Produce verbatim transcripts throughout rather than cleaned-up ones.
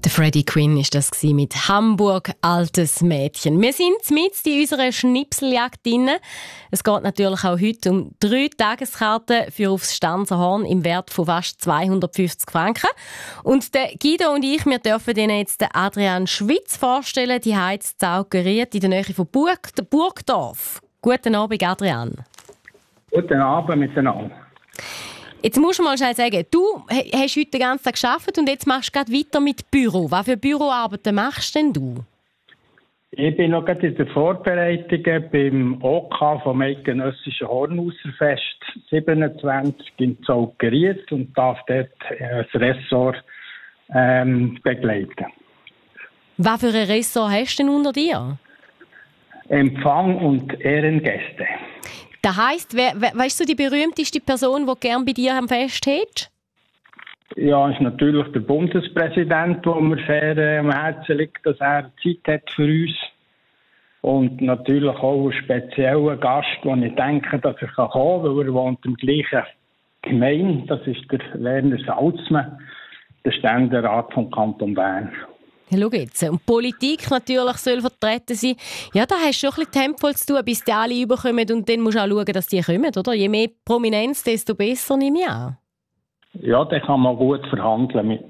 Der Freddie Quinn war das mit «Hamburg, altes Mädchen». Wir sind mitten in unserer Schnipseljagd drin. Es geht natürlich auch heute um drei Tageskarten für aufs Stanzerhorn im Wert von fast zweihundertfünfzig Franken. Und der Guido und ich, wir dürfen Ihnen jetzt den Adrian Schwitz vorstellen. Die heizt Zaugeriet in der Nähe von Burg, Burgdorf. Guten Abend, Adrian. Guten Abend miteinander. Jetzt musst du mal schnell sagen, du hast heute den ganzen Tag gearbeitet und jetzt machst du gerade weiter mit Büro. Was für Büroarbeiten machst denn du? Ich bin noch gerade in den Vorbereitungen beim O K vom Eidgenössischen Hornhauserfest siebenundzwanzig in Zaugeriet und darf dort das Ressort ähm, begleiten. Was für ein Ressort hast du denn unter dir? Empfang und Ehrengäste. Das heisst, wer, wer, weißt du die berühmteste Person, die du gerne bei dir am Fest hättest? Ja, ist natürlich der Bundespräsident, der mir sehr äh, am Herzen liegt, dass er Zeit hat für uns. Und natürlich auch einen speziellen Gast, wo ich denke, dass er kommen kann, weil er wohnt im gleichen Gemeinde. Das ist der Werner Salzmann, der Ständerat vom Kanton Bern. Ja, schau jetzt. Und Politik natürlich soll vertreten sein. Ja, da hast du schon ein bisschen Tempo zu tun, bis die alle rüberkommen. Und dann musst du auch schauen, dass die kommen, oder? Je mehr Prominenz, desto besser, nehme ich an. Ja, da kann man gut verhandeln mit.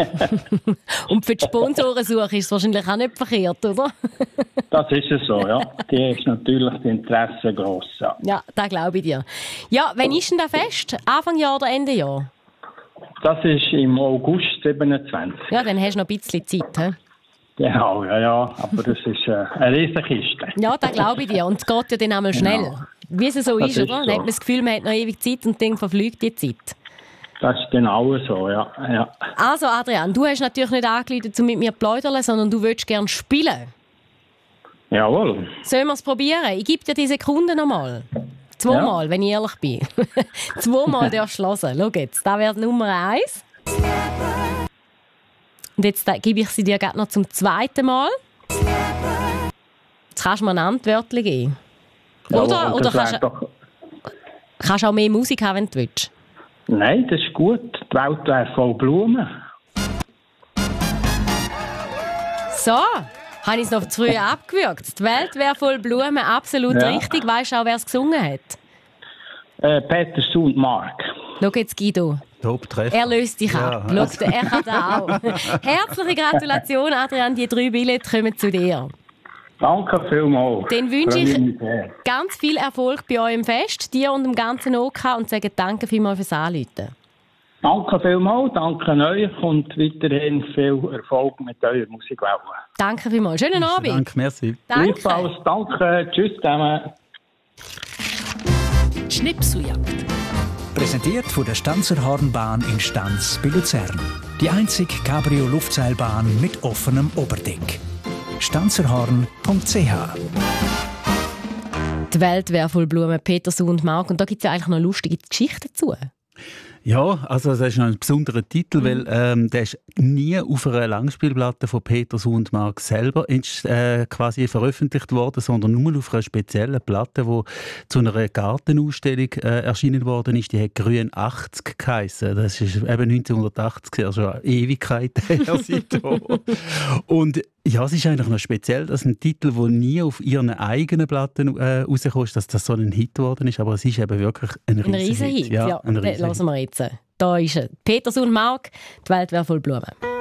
Und für die Sponsorensuche ist es wahrscheinlich auch nicht verkehrt, oder? Das ist es so, ja. Die ist natürlich das Interesse gross. Ja, ja, das glaube ich dir. Ja, wann ist denn das Fest? Anfang Jahr oder Ende Jahr? Das ist im August siebenundzwanzig. Ja, dann hast du noch ein bisschen Zeit. He? Genau, ja, ja. Aber das ist äh, eine riesige Kiste. Ja, das glaube ich dir. Und es geht ja dann einmal schnell. Genau. Wie es so ist, ist, oder? So. Dann hat man das Gefühl, man hat noch ewig Zeit und dann verfliegt die Zeit. Das ist genau so, ja. ja. Also Adrian, du hast natürlich nicht angeleitet, um mit mir zu plaudern, sondern du willst gerne spielen. Jawohl. Sollen wir es probieren? Ich gebe dir die Sekunden nochmal. Zweimal, ja. Wenn ich ehrlich bin. Zweimal darfst du hören. Schau jetzt, das wäre Nummer eins. Und jetzt gebe ich sie dir gerade noch zum zweiten Mal. Jetzt kannst du mir ein Antwörtchen geben. Ja, oder oder kannst, doch... kannst du auch mehr Musik haben, wenn du willst? Nein, das ist gut. Die Welt wäre voll Blumen. So, habe ich es noch zu früh abgewürgt. Die Welt wäre voll Blumen, absolut ja. Richtig. Weißt du auch, wer es gesungen hat? Äh, Peter und Mark. Schau jetzt, Guido. Top-Treffer. Er löst dich ja. ab. Schau, er kann das auch. Herzliche Gratulation, Adrian. Die drei Billette kommen zu dir. Danke vielmals. Dann wünsche ich ganz viel Erfolg bei eurem Fest, dir und dem ganzen O K, und sage danke vielmals fürs Anrufen. Danke vielmals, danke euch und weiterhin viel Erfolg mit eurer Musikwelle. Danke vielmals. Schönen Abend. Danke, merci. Danke. Gleichfalls, danke. Tschüss zusammen. Schnipseljagd. Präsentiert von der Stanzerhornbahn in Stanz bei Luzern. Die einzige Cabrio-Luftseilbahn mit offenem Oberdeck. stanzerhorn punkt c h. Die Welt wäre voll Blumen, Peter und Mark. Und da gibt es ja eigentlich noch lustige Geschichten dazu. Ja, also das ist noch ein besonderer Titel, mhm. weil ähm, der ist nie auf einer Langspielplatte von Peter Sundmark selber ist, äh, quasi veröffentlicht worden, sondern nur auf einer speziellen Platte, die zu einer Gartenausstellung äh, erschienen worden ist. Die hat Grün achtzig geheissen. Das ist eben neunzehnhundertachtzig, also eine Ewigkeit her seitdem. Und ja, es ist eigentlich noch speziell, dass ein Titel, der nie auf ihren eigenen Platten äh, rausgekommen ist, dass das so ein Hit geworden ist. Aber es ist eben wirklich ein riesen, ein riesen Hit. Hit. Ja, ja, ein riesen Hit. Hören wir jetzt. Da ist er. Peter und Mark, die Welt wäre voll Blumen.